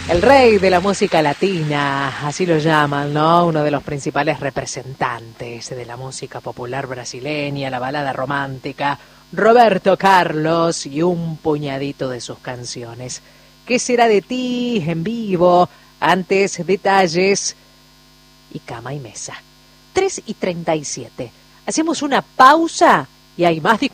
El rey de la música latina, así lo llaman, ¿no? Uno de los principales representantes de la música popular brasileña, la balada romántica, Roberto Carlos, y un puñadito de sus canciones. ¿Qué será de ti en vivo? Antes, detalles y cama y mesa. 3:37. Hacemos una pausa y hay más discusión.